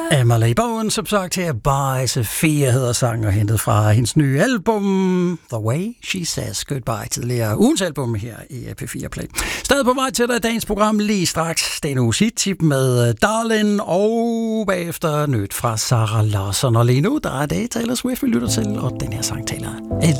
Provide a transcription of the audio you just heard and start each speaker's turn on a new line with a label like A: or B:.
A: Emily Bowen, som sagt her, Bye Sophia hedder sangen, og hentet fra hendes nye album, The Way She Says Goodbye, tidligere ugens album her i P4 Play. Stadig på vej til dig dagens program lige straks. Det er en uges hit-tip med Darlin', og bagefter nyt fra Sarah Larsson. Og lige nu, der er det Taylor Swift, vi lytter til, og den her sang taler